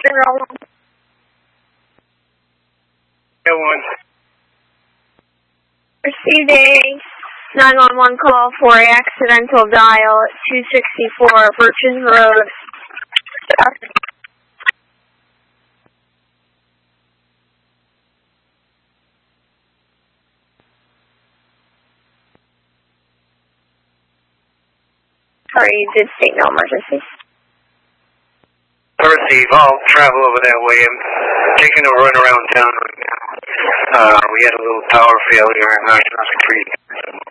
Received a 911 call for an accidental dial at 264 Birches Road. Sorry, you did state no emergency. I receive. I'll travel over that way. I'm taking a run around town right now. We had a little power failure in our street.